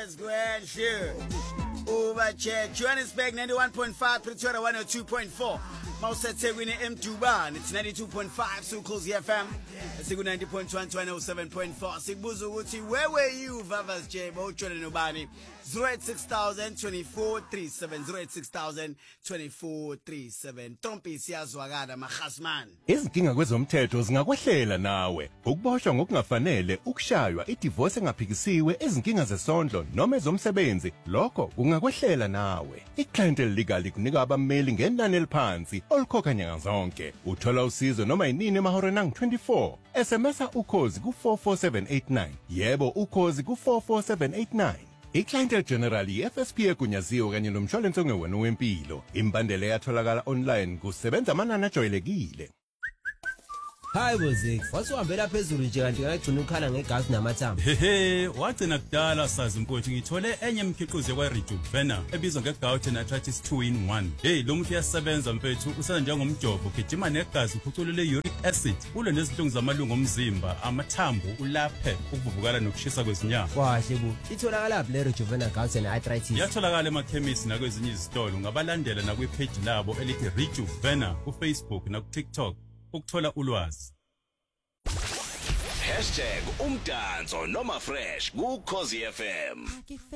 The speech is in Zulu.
Square Overcheck Johannesburg 91.5 Pretoria 102.4 Mausethekwini eMdubane it's 92.5 Sukhosi FM siku 90.1 107.4 sikubuza ukuthi where were you Vavas J bawutshela nobani 0860002437 0860002437 Trompi siyazwakala mahasman Izinkinga kwezomthetho zingakwehlela nawe ukuboshwa ngokungafanele ukushaywa idivorce engaphikisiwe ezinkinga zesondlo noma ezomsebenzi lokho kungakwehlela nawe iClientele Legal kunika abameli ngenani eliphansi olukhokha nyanga zonke uthola usizo noma yinini emahoreni angu-24 SMSa ukhozi ku44789 yebo ukhozi ku44789 iClientele General FSP egunyaziwe kanye nomshwalense ongewena wempilo imbandela yatholakala online kusebenza amanani ajwayelekile Hi Bozik, wasuhambela phezulu nje kanti ngagcina ukhala ngegazi namathambo. Hehe, wagcina kudala sazi mfowethu ngithole enye imikhiqizo yakwa Rejuvener ebizwa ngeGout Arthritis 2-in-1. Hey, lo muthi uyasebenza mfowethu, usenza njengomjovo, gijima negazi uphuculule uric acid, ulwe nezinhlungu zamalungu omzimba, amathambo, ulaphe ukuvuvukala nokushisa kwezinyama. Kwahle ku. Itholakala lapha le Rejuvener Gout Arthritis. Yatholakala emakhemisi nakwezinye izitolo, ngabalandela nakwi-page labo elithi Rejuvener kuFacebook nakuTikTok. Ukuthola ulwazi #umdanso noma fresh ku Khosi FM